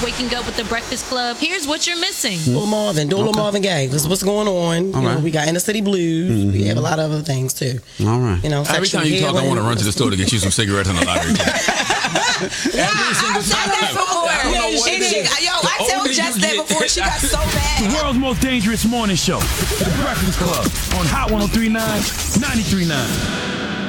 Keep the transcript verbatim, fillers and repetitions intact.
waking up with the Breakfast Club, here's what you're missing. Little Marvin, do a little Okay. Marvin Gaye. This is what's going on. All You know, right. we got Inner City Blues. Mm-hmm. We have a lot of other things too. All right. You know, Every sexual time you talk, I healing. want to run to the store to get you some cigarettes and a lottery ticket. Every single time. that before. I don't know Yo, what she it did. is. Yo, The I told older Jess you that get- before she got so The bad. world's most dangerous morning show. The Breakfast Club on Hot one oh three point nine, ninety-three point nine.